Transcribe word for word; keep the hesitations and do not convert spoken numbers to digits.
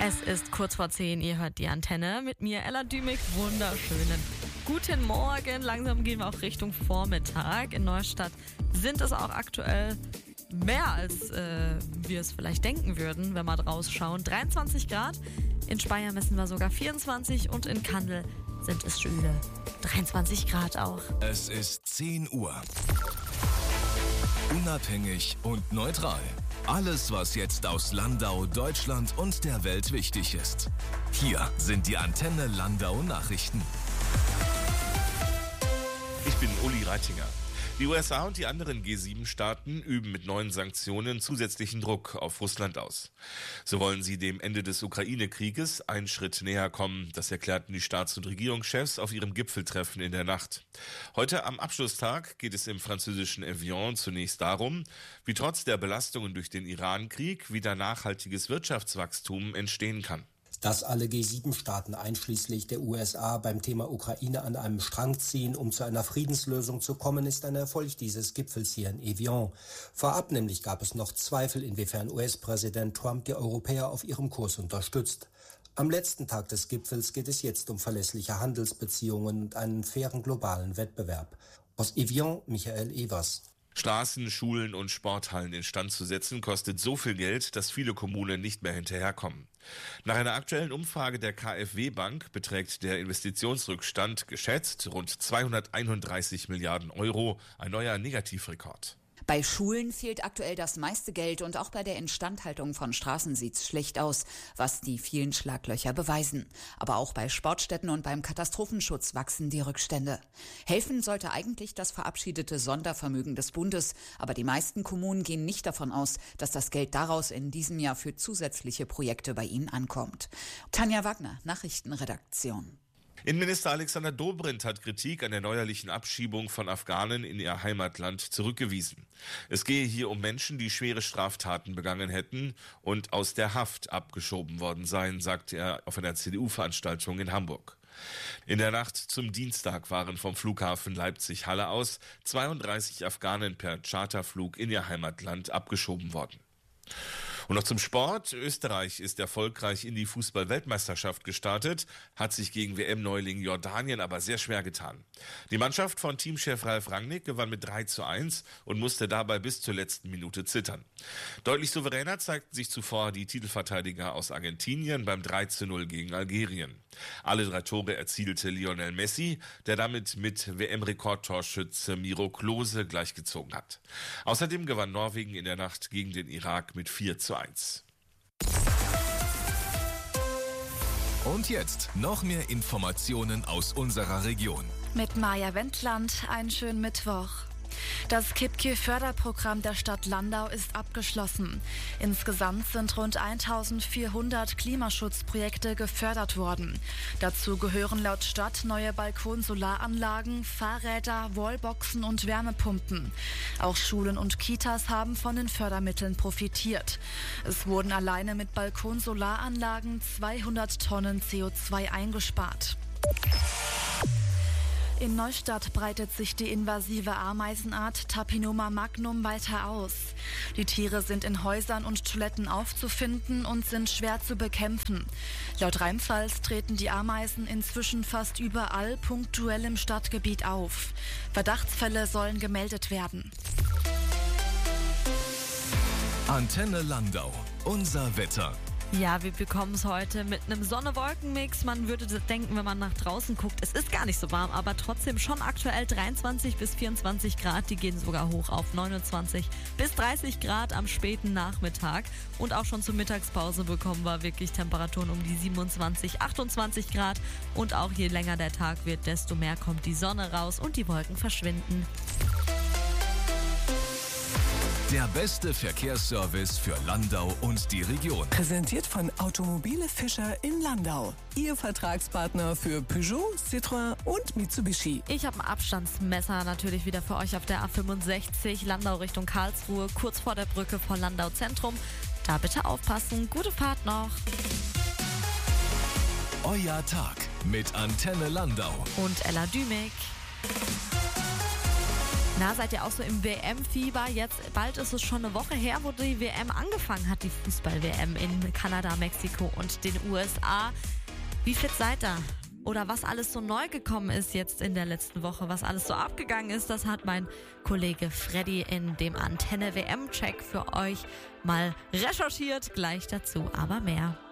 Es ist kurz vor zehn, ihr hört die Antenne mit mir, Ella Dümig. Wunderschönen guten Morgen. Langsam gehen wir auch Richtung Vormittag. In Neustadt sind es auch aktuell mehr, als äh, wir es vielleicht denken würden, wenn wir draus schauen. dreiundzwanzig Grad, in Speyer messen wir sogar vierundzwanzig und in Kandel sind es schöne dreiundzwanzig Grad auch. Es ist zehn Uhr. Unabhängig und neutral. Alles, was jetzt aus Landau, Deutschland und der Welt wichtig ist. Hier sind die Antenne Landau Nachrichten. Ich bin Uli Reitinger. Die U S A und die anderen G sieben Staaten üben mit neuen Sanktionen zusätzlichen Druck auf Russland aus. So wollen sie dem Ende des Ukraine-Krieges einen Schritt näher kommen. Das erklärten die Staats- und Regierungschefs auf ihrem Gipfeltreffen in der Nacht. Heute am Abschlusstag geht es im französischen Evian zunächst darum, wie trotz der Belastungen durch den Iran-Krieg wieder nachhaltiges Wirtschaftswachstum entstehen kann. Dass alle G sieben Staaten einschließlich der U S A beim Thema Ukraine an einem Strang ziehen, um zu einer Friedenslösung zu kommen, ist ein Erfolg dieses Gipfels hier in Evian. Vorab nämlich gab es noch Zweifel, inwiefern U S-Präsident Trump die Europäer auf ihrem Kurs unterstützt. Am letzten Tag des Gipfels geht es jetzt um verlässliche Handelsbeziehungen und einen fairen globalen Wettbewerb. Aus Evian, Michael Evers. Straßen, Schulen und Sporthallen instand zu setzen, kostet so viel Geld, dass viele Kommunen nicht mehr hinterherkommen. Nach einer aktuellen Umfrage der KfW-Bank beträgt der Investitionsrückstand geschätzt rund zweihunderteinunddreißig Milliarden Euro, ein neuer Negativrekord. Bei Schulen fehlt aktuell das meiste Geld und auch bei der Instandhaltung von Straßen sieht's schlecht aus, was die vielen Schlaglöcher beweisen. Aber auch bei Sportstätten und beim Katastrophenschutz wachsen die Rückstände. Helfen sollte eigentlich das verabschiedete Sondervermögen des Bundes, aber die meisten Kommunen gehen nicht davon aus, dass das Geld daraus in diesem Jahr für zusätzliche Projekte bei ihnen ankommt. Tanja Wagner, Nachrichtenredaktion. Innenminister Alexander Dobrindt hat Kritik an der neuerlichen Abschiebung von Afghanen in ihr Heimatland zurückgewiesen. Es gehe hier um Menschen, die schwere Straftaten begangen hätten und aus der Haft abgeschoben worden seien, sagte er auf einer C D U-Veranstaltung in Hamburg. In der Nacht zum Dienstag waren vom Flughafen Leipzig-Halle aus zweiunddreißig Afghanen per Charterflug in ihr Heimatland abgeschoben worden. Und noch zum Sport. Österreich ist erfolgreich in die Fußball-Weltmeisterschaft gestartet, hat sich gegen W M-Neuling Jordanien aber sehr schwer getan. Die Mannschaft von Teamchef Ralf Rangnick gewann mit drei zu eins und musste dabei bis zur letzten Minute zittern. Deutlich souveräner zeigten sich zuvor die Titelverteidiger aus Argentinien beim drei zu null gegen Algerien. Alle drei Tore erzielte Lionel Messi, der damit mit W M-Rekordtorschütze Miro Klose gleichgezogen hat. Außerdem gewann Norwegen in der Nacht gegen den Irak mit vier zu eins. Und jetzt noch mehr Informationen aus unserer Region. Mit Maja Wendland, einen schönen Mittwoch. Das KiPKI-Förderprogramm der Stadt Landau ist abgeschlossen. Insgesamt sind rund eintausendvierhundert Klimaschutzprojekte gefördert worden. Dazu gehören laut Stadt neue Balkonsolaranlagen, Fahrräder, Wallboxen und Wärmepumpen. Auch Schulen und Kitas haben von den Fördermitteln profitiert. Es wurden alleine mit Balkonsolaranlagen zweihundert Tonnen C O zwei eingespart. In Neustadt breitet sich die invasive Ameisenart Tapinoma magnum weiter aus. Die Tiere sind in Häusern und Toiletten aufzufinden und sind schwer zu bekämpfen. Laut Rheinpfalz treten die Ameisen inzwischen fast überall punktuell im Stadtgebiet auf. Verdachtsfälle sollen gemeldet werden. Antenne Landau, unser Wetter. Ja, wir bekommen es heute mit einem Sonne-Wolken-Mix. Man würde denken, wenn man nach draußen guckt, es ist gar nicht so warm, aber trotzdem schon aktuell dreiundzwanzig bis vierundzwanzig Grad. Die gehen sogar hoch auf neunundzwanzig bis dreißig Grad am späten Nachmittag. Und auch schon zur Mittagspause bekommen wir wirklich Temperaturen um die siebenundzwanzig, achtundzwanzig Grad. Und auch je länger der Tag wird, desto mehr kommt die Sonne raus und die Wolken verschwinden. Der beste Verkehrsservice für Landau und die Region. Präsentiert von Automobile Fischer in Landau. Ihr Vertragspartner für Peugeot, Citroën und Mitsubishi. Ich habe ein Abstandsmesser natürlich wieder für euch auf der A fünfundsechzig, Landau Richtung Karlsruhe, kurz vor der Brücke von Landau Zentrum. Da bitte aufpassen. Gute Fahrt noch. Euer Tag mit Antenne Landau und Ella Dümig. Na, seid ihr auch so im W M-Fieber? Jetzt, bald ist es schon eine Woche her, wo die W M angefangen hat, die Fußball-W M in Kanada, Mexiko und den U S A. Wie fit seid ihr? Oder was alles so neu gekommen ist jetzt in der letzten Woche, was alles so abgegangen ist, das hat mein Kollege Freddy in dem Antenne-W M-Check für euch mal recherchiert. Gleich dazu, aber mehr.